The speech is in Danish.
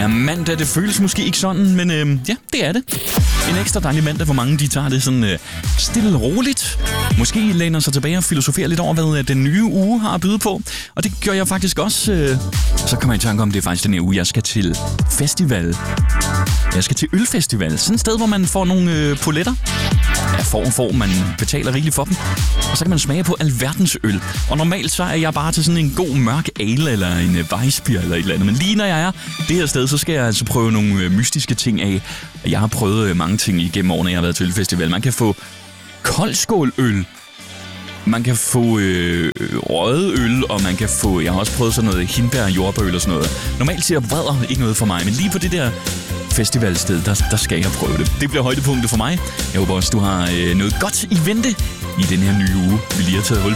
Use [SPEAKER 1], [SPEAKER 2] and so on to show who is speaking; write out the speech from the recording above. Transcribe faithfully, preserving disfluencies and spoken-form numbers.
[SPEAKER 1] er mandag. Det føles måske ikke sådan, men øh, ja, det er det. En ekstra dejlig mandag, hvor mange de tager det sådan øh, stille og roligt. Måske læner sig tilbage og filosoferer lidt over, hvad den nye uge har at byde på. Og det gør jeg faktisk også. Øh, så kommer jeg i tanke om, det er faktisk den her uge, jeg skal til festival. Jeg skal til ølfestival. Sådan et sted, hvor man får nogle øh, poletter. Ja, får og får. Man betaler rigeligt for dem. Og så kan man smage på alverdens øl. Og normalt så er jeg bare til sådan en god mørk ale eller en øh, Weissbier eller et eller andet. Men lige når jeg er det her sted, så skal jeg altså prøve nogle øh, mystiske ting af. Jeg har prøvet øh, mange ting igennem årene, jeg har været til ølfestival. Man kan få koldskåløl. Man kan få øh, røget øl, og man kan få... Jeg har også prøvet sådan noget hindbær og jordbærøl og sådan noget. Normalt siger brædder ikke noget for mig, men lige på det der festivalsted, der, der skal jeg prøve det. Det bliver højdepunktet for mig. Jeg håber også, du har øh, noget godt i vente i den her nye uge, vi lige har taget hul